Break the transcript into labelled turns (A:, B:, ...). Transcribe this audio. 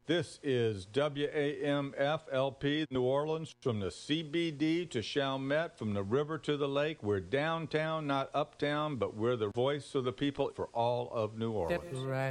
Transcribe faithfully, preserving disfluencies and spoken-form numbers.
A: This is W A M F L P New Orleans, from the C B D to Chalmette, from the river to the lake. We're downtown, not uptown, but we're the voice of the people for all of New Orleans.
B: Right.